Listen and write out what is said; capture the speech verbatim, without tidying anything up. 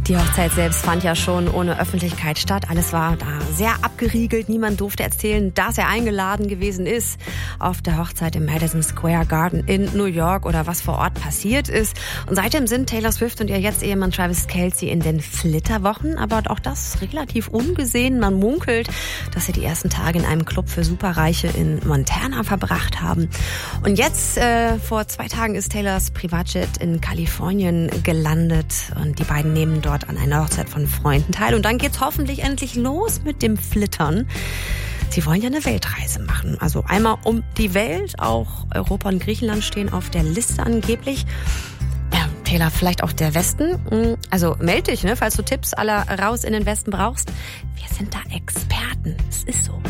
Die Hochzeit selbst fand ja schon ohne Öffentlichkeit statt. Alles war da sehr abgeriegelt. Niemand durfte erzählen, dass er eingeladen gewesen ist auf der Hochzeit im Madison Square Garden in New York oder was vor Ort passiert ist. Und seitdem sind Taylor Swift und ihr jetzt Ehemann Travis Kelce in den Flitterwochen. Aber auch das relativ ungesehen. Man munkelt, dass sie die ersten Tage in einem Club für Superreiche in Montana verbracht haben. Und jetzt, äh, vor zwei Tagen ist Taylors Privatjet in Kalifornien gelandet. Und die beiden nehmen dort an einer Hochzeit von Freunden teil. Und dann geht's hoffentlich endlich los mit dem Flittern. Sie wollen ja eine Weltreise machen. Also einmal um die Welt. Auch Europa und Griechenland stehen auf der Liste angeblich. Ja, Taylor, vielleicht auch der Westen. Also meld dich, ne, falls du Tipps aller raus in den Westen brauchst. Wir sind da Experten. Es ist so.